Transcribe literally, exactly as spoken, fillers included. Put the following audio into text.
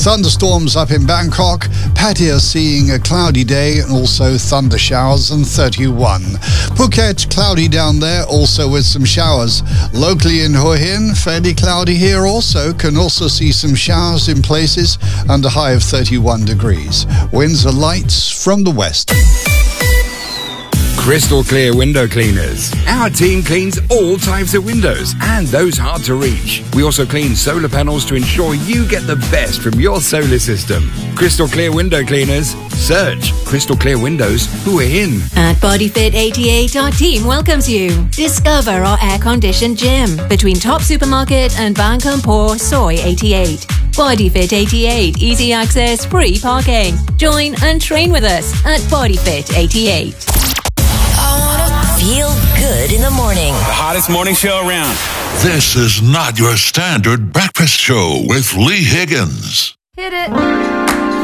Thunderstorms up in Bangkok. Pattaya seeing a cloudy day and also thunder showers and thirty-one. Phuket, cloudy down there, also with some showers. Locally in Hua Hin, fairly cloudy here also. Can also see some showers in places and a high of thirty-one degrees. Winds are light from the west. Crystal Clear Window Cleaners. Our team cleans all types of windows and those hard to reach. We also clean solar panels to ensure you get the best from your solar system. Crystal Clear Window Cleaners. Search Crystal Clear Windows Hua Hin. At BodyFit eighty-eight, our team welcomes you. Discover our air-conditioned gym between Top Supermarket and Ban Kampor Soy eighty-eight. BodyFit eighty-eight, easy access, free parking. Join and train with us at BodyFit eighty-eight. Feel good in the morning. The hottest morning show around. This is not your standard breakfast show with Lee Higgins. Hit it.